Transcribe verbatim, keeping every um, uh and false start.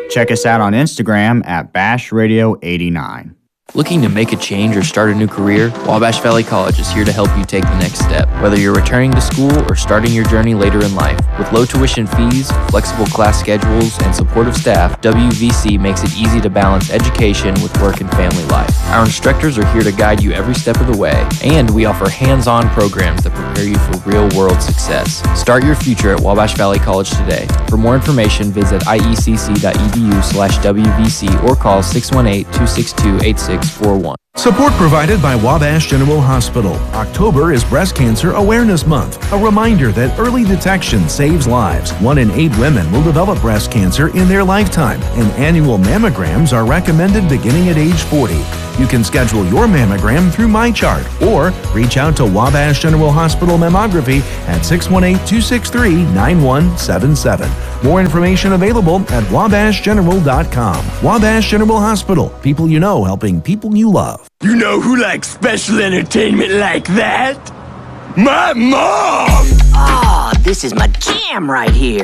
Check us out on Instagram at Bash Radio eighty-nine. Looking to make a change or start a new career? Wabash Valley College is here to help you take the next step. Whether you're returning to school or starting your journey later in life, with low tuition fees, flexible class schedules, and supportive staff, W V C makes it easy to balance education with work and family life. Our instructors are here to guide you every step of the way, and we offer hands-on programs that prepare you for real-world success. Start your future at Wabash Valley College today. For more information, visit iecc.edu slash WVC or call six one eight, two six two, eight six four one. Support provided by Wabash General Hospital. October is Breast Cancer Awareness Month. A reminder that early detection saves lives. One in eight women will develop breast cancer in their lifetime, and annual mammograms are recommended beginning at age forty. You can schedule your mammogram through MyChart or reach out to Wabash General Hospital Mammography at six one eight, two six three, nine one seven seven. More information available at wabash general dot com. Wabash General Hospital. People you know helping people you love. You know who likes special entertainment like that? My mom! Oh, this is my jam right here.